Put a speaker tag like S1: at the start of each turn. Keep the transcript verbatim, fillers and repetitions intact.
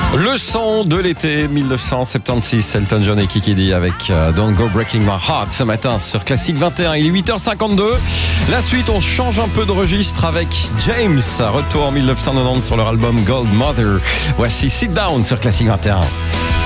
S1: Le son de l'été mille neuf cent soixante-seize, Elton John et Kiki Dee avec euh, Don't Go Breaking My Heart ce matin sur Classique vingt et un. Il est huit heures cinquante-deux. La suite, on change un peu de registre avec James. Retour en mille neuf cent quatre-vingt-dix sur leur album Gold Mother. Voici Sit Down sur Classique vingt et un.